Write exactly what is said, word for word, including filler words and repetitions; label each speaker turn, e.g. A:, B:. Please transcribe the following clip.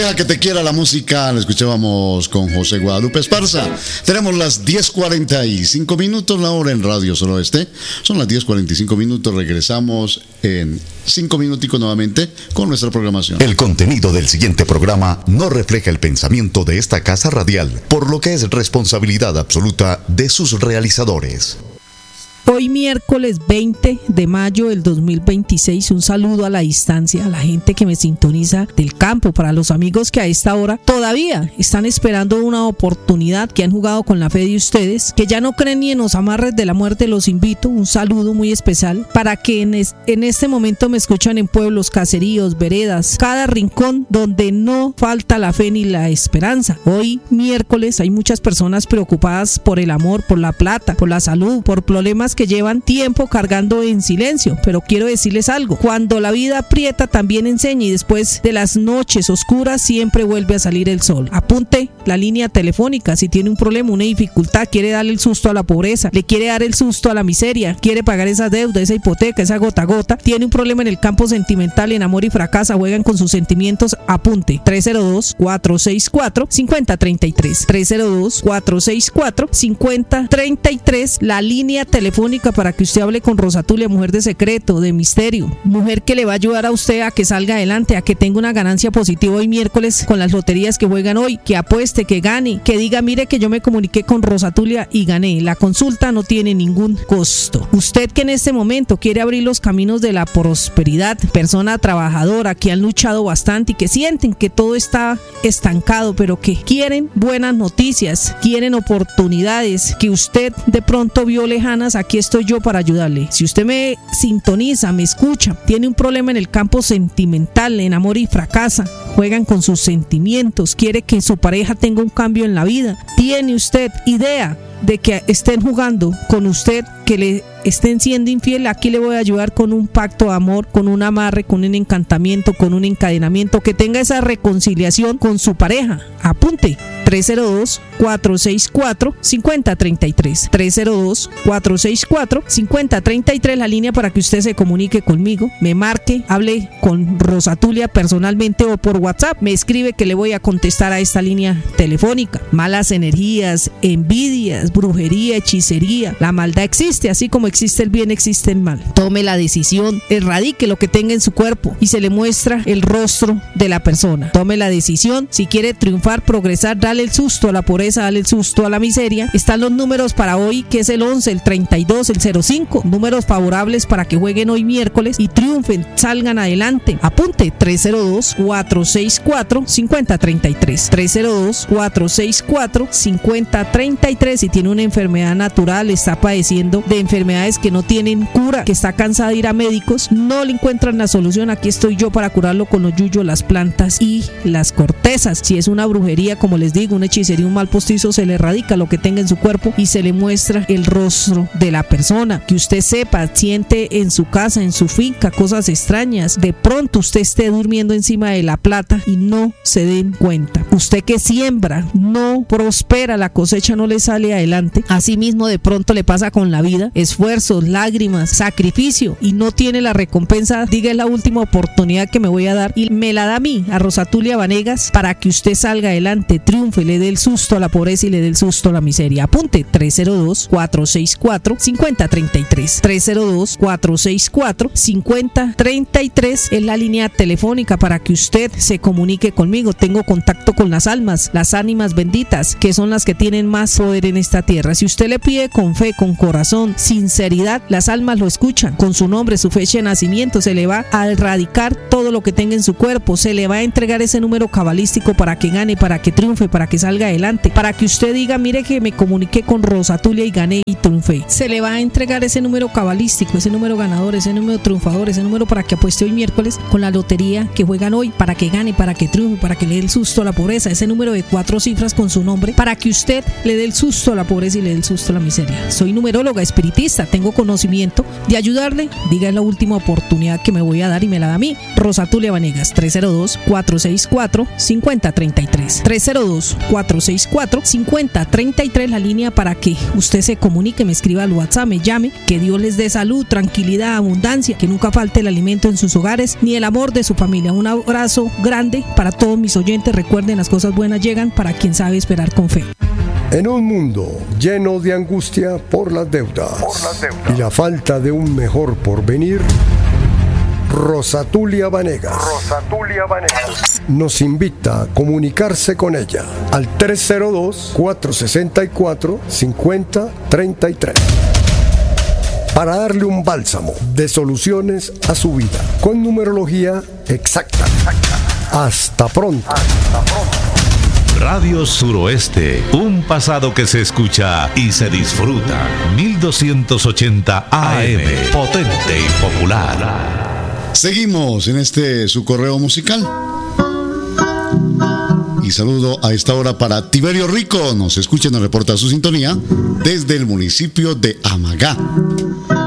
A: Deja que te quiera la música. La escuchábamos con José Guadalupe Esparza. Tenemos las diez cuarenta y cinco minutos, la hora en Radio Suroeste. Son las diez cuarenta y cinco minutos. Regresamos en cinco minuticos nuevamente con nuestra programación.
B: El contenido del siguiente programa no refleja el pensamiento de esta casa radial, por lo que es responsabilidad absoluta de sus realizadores.
C: Hoy miércoles veinte de mayo del dos mil veintiséis, un saludo a la distancia a la gente que me sintoniza del campo, para los amigos que a esta hora todavía están esperando una oportunidad, que han jugado con la fe de ustedes, que ya no creen ni en los amarres de la muerte. Los invito, un saludo muy especial para que en, es, en este momento me escuchan en pueblos, caseríos, veredas, cada rincón donde no falta la fe ni la esperanza. Hoy miércoles hay muchas personas preocupadas por el amor, por la plata, por la salud, por problemas que llevan tiempo cargando en silencio, pero quiero decirles algo: cuando la vida aprieta también enseña, y después de las noches oscuras siempre vuelve a salir el sol. Apunte la línea telefónica si tiene un problema, una dificultad, quiere darle el susto a la pobreza, le quiere dar el susto a la miseria, quiere pagar esa deuda, esa hipoteca, esa gota a gota, tiene un problema en el campo sentimental, en amor y fracasa, juegan con sus sentimientos. Apunte tres cero dos, cuatro seis cuatro, cinco cero tres tres, tres cero dos, cuatro seis cuatro, cinco cero tres tres, la línea telefónica para que usted hable con Rosatulia, mujer de secreto, de misterio, mujer que le va a ayudar a usted a que salga adelante, a que tenga una ganancia positiva hoy miércoles con las loterías que juegan hoy, que apueste, que gane, que diga: mire que yo me comuniqué con Rosatulia y gané. La consulta no tiene ningún costo. Usted que en este momento quiere abrir los caminos de la prosperidad, persona trabajadora, que han luchado bastante y que sienten que todo está estancado, pero que quieren buenas noticias, quieren oportunidades que usted de pronto vio lejanas, aquí estoy yo para ayudarle. Si usted me sintoniza, me escucha, tiene un problema en el campo sentimental, en amor y fracasa, juegan con sus sentimientos, quiere que su pareja tenga un cambio en la vida, tiene usted idea de que estén jugando con usted, que le estén siendo infiel, aquí le voy a ayudar con un pacto de amor, con un amarre, con un encantamiento, con un encadenamiento, que tenga esa reconciliación con su pareja. Apunte tres cero dos, cuatro seis cuatro, cinco cero tres tres, tres cero dos, cuatro seis cuatro, cinco cero tres tres, la línea para que usted se comunique conmigo, me marque, hable con Rosatulia personalmente o por WhatsApp, me escribe que le voy a contestar a esta línea telefónica. Malas energías, envidias, brujería, hechicería, la maldad existe, así como existe el bien, existe el mal. Tome la decisión, erradique lo que tenga en su cuerpo y se le muestra el rostro de la persona. Tome la decisión, si quiere triunfar, progresar, dale el susto a la pobreza, dale el susto a la miseria. Están los números para hoy, que es el once, el treinta y dos, el cero cinco, números favorables para que jueguen hoy miércoles y triunfen, salgan adelante. Apunte tres cero dos, cuatro seis cuatro, cinco cero tres tres, tres cero dos, cuatro seis cuatro, cinco cero tres tres. Si tiene una enfermedad natural, está padeciendo de enfermedades que no tienen cura, que está cansada de ir a médicos, no le encuentran la solución, aquí estoy yo para curarlo con los yuyos, las plantas y las cortezas. Si es una brujería, como les digo, una hechicería, un mal postizo, se le erradica lo que tenga en su cuerpo y se le muestra el rostro de la persona. Que usted sepa, siente en su casa, en su finca, cosas extrañas, de pronto usted esté durmiendo encima de la plata y no se den cuenta. Usted que siembra, no prospera, la cosecha no le sale adelante. Asimismo, de pronto le pasa con la vida: esfuerzos, lágrimas, sacrificio, y no tiene la recompensa. Diga: es la última oportunidad que me voy a dar, y me la da a mí, a Rosatulia Vanegas, para que usted salga adelante, triunfe, le dé el susto a la pobreza y le dé el susto a la miseria. Apunte tres cero dos, cuatro seis cuatro, cinco cero tres tres, tres cero dos, cuatro seis cuatro, cinco cero tres tres es la línea telefónica para que usted se comunique conmigo. Tengo contacto con las almas, las ánimas benditas, que son las que tienen más poder en esta tierra. Si usted le pide con fe, con corazón, sinceridad, las almas lo escuchan. Con su nombre, su fecha de nacimiento, se le va a erradicar todo lo que tenga en su cuerpo, se le va a entregar ese número cabalístico para que gane, para que triunfe, para que salga adelante, para que usted diga: mire que me comuniqué con Rosatulia y gané y triunfé. Se le va a entregar ese número cabalístico, ese número ganador, ese número triunfador, ese número para que apueste hoy miércoles con la lotería que juegan hoy, para que gane, para que triunfe, para que le dé el susto a la pobreza, ese número de cuatro cifras con su nombre, para que usted le dé el susto a la pobres y le dé el susto a la miseria. Soy numeróloga, espiritista, tengo conocimiento de ayudarle. Diga, es la última oportunidad que me voy a dar y me la da a mí. Rosa Tulia Vanegas, tres cero dos, cuatro seis cuatro, cinco cero tres tres. tres cero dos, cuatro seis cuatro, cinco cero tres tres, la línea para que usted se comunique, me escriba al WhatsApp, me llame. Que Dios les dé salud, tranquilidad, abundancia, que nunca falte el alimento en sus hogares ni el amor de su familia. Un abrazo grande para todos mis oyentes. Recuerden, las cosas buenas llegan para quien sabe esperar con fe.
D: En un mundo lleno de angustia por las deudas, por las deudas. y la falta de un mejor porvenir, Rosa Tulia Vanegas, Rosa Tulia Vanegas nos invita a comunicarse con ella al tres cero dos, cuatro seis cuatro, cinco cero tres tres para darle un bálsamo de soluciones a su vida con numerología exacta. Hasta pronto. Hasta pronto.
E: Radio Suroeste, un pasado que se escucha y se disfruta. mil doscientos ochenta A M, potente y popular.
A: Seguimos en este su correo musical. Y saludo a esta hora para Tiberio Rico. Nos escucha y nos reporta su sintonía desde el municipio de Amagá.